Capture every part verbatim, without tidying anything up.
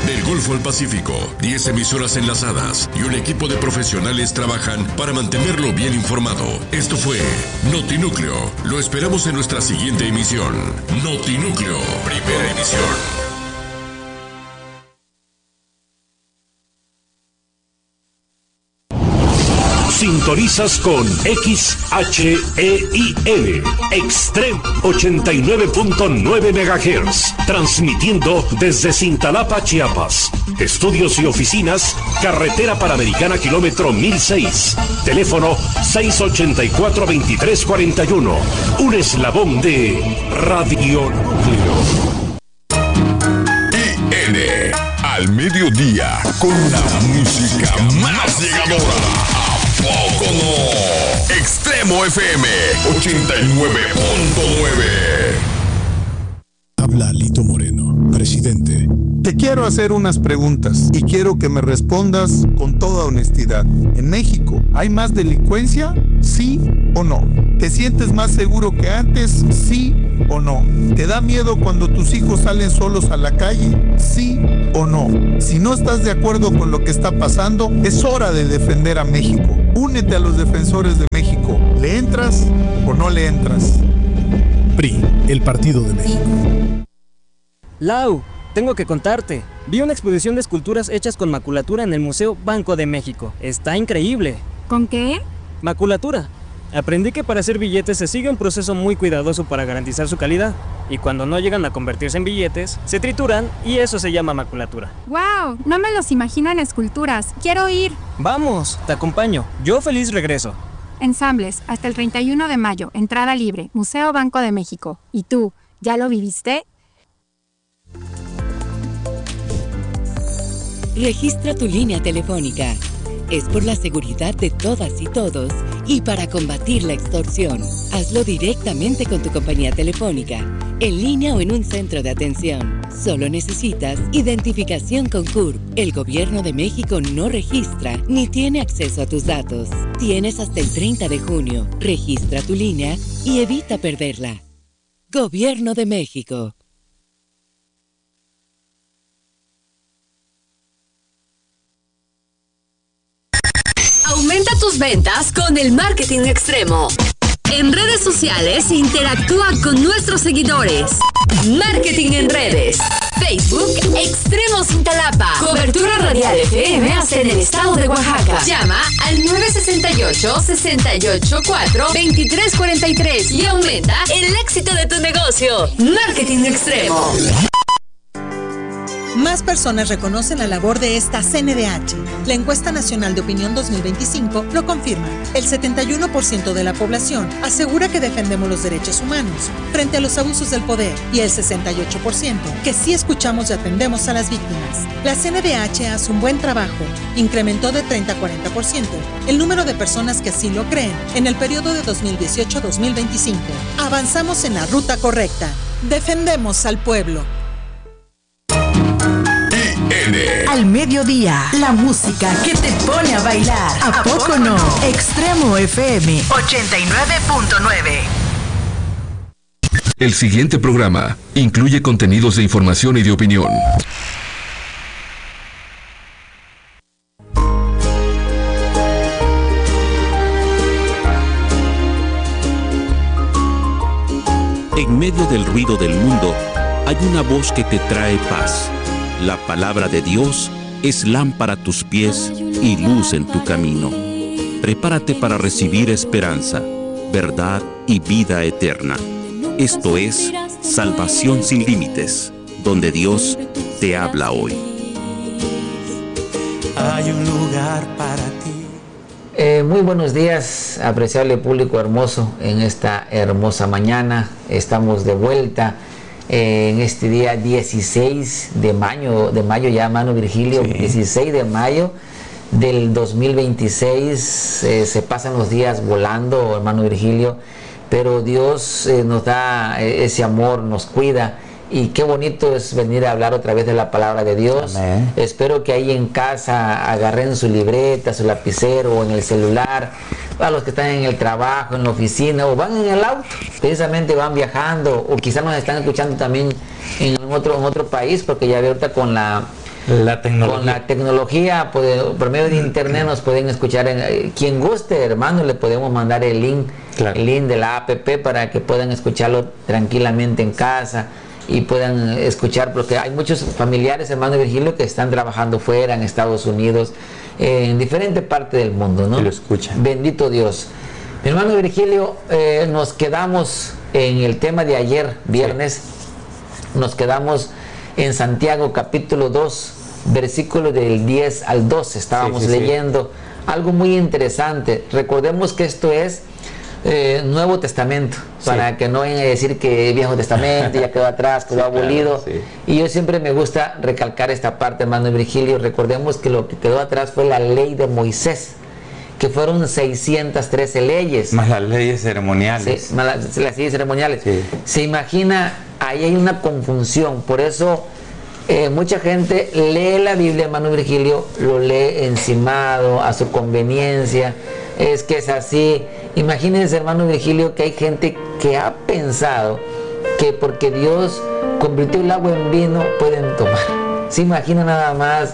Del Golfo al Pacífico, diez emisoras enlazadas y un equipo de profesionales trabajan para mantenerlo bien informado. Esto fue Notinúcleo. Lo esperamos en nuestra siguiente emisión. Notinúcleo, primera emisión. Sintonizas con X H E I L, Extreme ochenta y nueve punto nueve megahertz, transmitiendo desde Cintalapa, Chiapas. Estudios y oficinas, Carretera Panamericana, kilómetro mil seis. Teléfono seis ochenta y cuatro, veintitrés cuarenta y uno. Un eslabón de Radio Núcleo. I N, al mediodía, con la música más llegadora. ¡Poco no! Extremo F M ochenta y nueve punto nueve. Habla Lito Moreno, presidente. Te quiero hacer unas preguntas y quiero que me respondas con toda honestidad. ¿En México hay más delincuencia? ¿Sí o no? ¿Te sientes más seguro que antes? ¿Sí o no? ¿Te da miedo cuando tus hijos salen solos a la calle? ¿Sí o no? Si no estás de acuerdo con lo que está pasando, es hora de defender a México. Únete a los defensores de México. ¿Le entras o no le entras? P R I, el Partido de México. Lau, tengo que contarte. Vi una exposición de esculturas hechas con maculatura en el Museo Banco de México. Está increíble. ¿Con qué? Maculatura. Aprendí que para hacer billetes se sigue un proceso muy cuidadoso para garantizar su calidad. Y cuando no llegan a convertirse en billetes, se trituran y eso se llama maculatura. ¡Wow! No me los imagino en esculturas. ¡Quiero ir! Vamos, te acompaño. Yo feliz regreso. Ensambles, hasta el treinta y uno de mayo. Entrada libre. Museo Banco de México. ¿Y tú, ya lo viviste? Registra tu línea telefónica. Es por la seguridad de todas y todos y para combatir la extorsión. Hazlo directamente con tu compañía telefónica, en línea o en un centro de atención. Solo necesitas identificación con C U R P. El Gobierno de México no registra ni tiene acceso a tus datos. Tienes hasta el treinta de junio. Registra tu línea y evita perderla. Gobierno de México. Aumenta tus ventas con el marketing extremo. En redes sociales, interactúa con nuestros seguidores. Marketing en redes. Facebook, Extremo Cintalapa. Cobertura radial F M hasta en el estado de Oaxaca. Llama al nueve seis ocho, seis ocho cuatro, dos tres cuatro tres y aumenta el éxito de tu negocio. Marketing extremo. Más personas reconocen la labor de esta C N D H. La encuesta nacional de opinión dos mil veinticinco lo confirma. El setenta y uno por ciento de la población asegura que defendemos los derechos humanos frente a los abusos del poder y el sesenta y ocho por ciento que sí escuchamos y atendemos a las víctimas. La C N D H hace un buen trabajo. Incrementó de treinta a cuarenta por ciento el número de personas que así lo creen en el periodo de dos mil dieciocho a dos mil veinticinco. Avanzamos en la ruta correcta. Defendemos al pueblo. Al mediodía, la música que te pone a bailar. ¿A poco no? Extremo F M ochenta y nueve punto nueve. El siguiente programa incluye contenidos de información y de opinión. En medio del ruido del mundo, hay una voz que te trae paz. La palabra de Dios es lámpara a tus pies y luz en tu camino. Prepárate para recibir esperanza, verdad y vida eterna. Esto es Salvación sin Límites, donde Dios te habla hoy. Hay un lugar para ti. Eh, muy buenos días, apreciable público hermoso, en esta hermosa mañana. Estamos de vuelta en este día dieciséis de mayo, de mayo ya, hermano Virgilio, sí. dieciséis de mayo del dos mil veintiséis, eh, se pasan los días volando, hermano Virgilio, pero Dios eh, nos da eh, ese amor, nos cuida, y qué bonito es venir a hablar otra vez de la palabra de Dios. Amén. Espero que ahí en casa agarren su libreta, su lapicero o en el celular, a los que están en el trabajo, en la oficina o van en el auto, precisamente van viajando, o quizás nos están escuchando también en otro, en otro país, porque ya veo ahorita con la La tecnología. Con la tecnología, puede, por medio de internet nos pueden escuchar. En, quien guste, hermano, le podemos mandar el link, claro. el link de la app para que puedan escucharlo tranquilamente en casa y puedan escuchar, porque hay muchos familiares, hermano Virgilio, que están trabajando fuera, en Estados Unidos, en diferentes partes del mundo, ¿no? Y lo escuchan. Bendito Dios. Mi hermano Virgilio, eh, nos quedamos en el tema de ayer, viernes, sí. nos quedamos en Santiago capítulo dos, versículo del diez al doce, estábamos sí, sí, leyendo sí. algo muy interesante. Recordemos que esto es eh, Nuevo Testamento, sí. para que no vayan a decir que Viejo Testamento ya quedó atrás, quedó sí, abolido. Claro, sí. Y yo siempre me gusta recalcar esta parte, hermano Virgilio. Recordemos que lo que quedó atrás fue la ley de Moisés, que fueron seiscientas trece leyes. Más las leyes ceremoniales. Sí, más las, las leyes ceremoniales. Sí. Se imagina, ahí hay una confusión, por eso eh, mucha gente lee la Biblia, hermano Virgilio, lo lee encimado, a su conveniencia, es que es así. Imagínense, hermano Virgilio, que hay gente que ha pensado que porque Dios convirtió el agua en vino, pueden tomar. Se imagina nada más.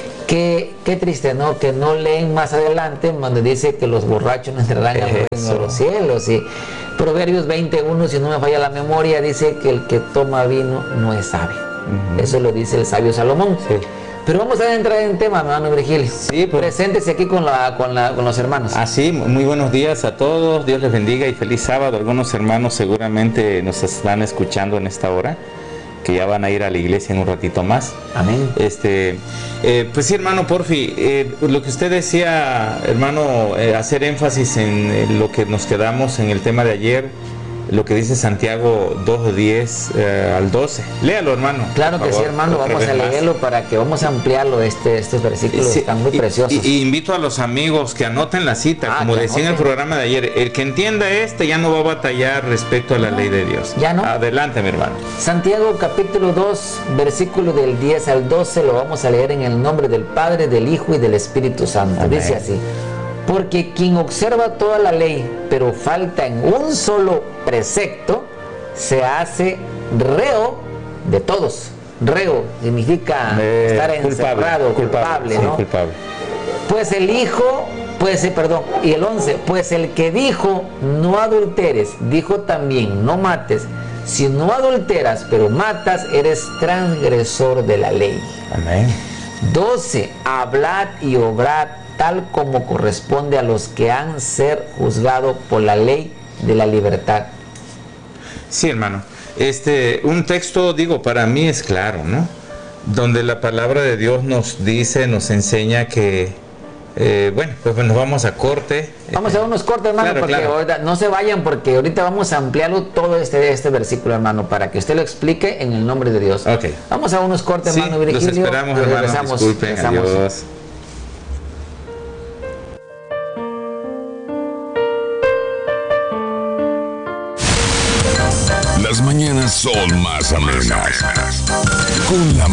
Qué, qué triste, ¿no? Que no leen más adelante donde dice que los borrachos no entrarán al reino de los cielos. Y Proverbios veintiuno, si no me falla la memoria, dice que el que toma vino no es sabio. Uh-huh. Eso lo dice el sabio Salomón. Sí. Pero vamos a entrar en tema, hermano Virgilio. Sí, pues, preséntese aquí con, la, con, la, con los hermanos. Así, muy buenos días a todos. Dios les bendiga y feliz sábado. Algunos hermanos seguramente nos están escuchando en esta hora, que ya van a ir a la iglesia en un ratito más. Amén. Este, eh, pues sí, hermano Porfi, eh, lo que usted decía, hermano, eh, hacer énfasis en, en lo que nos quedamos en el tema de ayer, lo que dice Santiago dos, diez eh, al doce. Léalo, hermano. Claro que favor, sí, hermano, vamos a leerlo más para que vamos a ampliarlo. Este, estos versículos sí, están muy y, preciosos. Y, y invito a los amigos que anoten la cita, ah, como decía en el programa de ayer, el que entienda este ya no va a batallar respecto a la no, ley de Dios. Ya no. Adelante, mi hermano. Santiago capítulo dos, versículo del diez al doce, lo vamos a leer en el nombre del Padre, del Hijo y del Espíritu Santo. Amén. Dice así: porque quien observa toda la ley, pero falta en un solo precepto, se hace reo de todos. Reo significa eh, estar encerrado, culpable, culpable, ¿no? Sí, culpable. Pues el Hijo, pues, eh, perdón, y el once, pues el que dijo, no adulteres, dijo también, no mates. Si no adulteras, pero matas, eres transgresor de la ley. Amén. doce, hablad y obrad tal como corresponde a los que han ser juzgados por la ley de la libertad. Sí, hermano. Este, un texto, digo, para mí es claro, ¿no? Donde la palabra de Dios nos dice, nos enseña que, eh, bueno, pues nos vamos a corte. Vamos a unos cortes, hermano, claro, porque claro. Ahorita, no se vayan, porque ahorita vamos a ampliarlo todo este, este versículo, hermano, para que usted lo explique en el nombre de Dios. Okay. Vamos a unos cortes, sí, hermano Virgilio. Los esperamos, hermano. Regresamos, Disculpen, regresamos. Adiós. Las mañanas son más amenas. Con la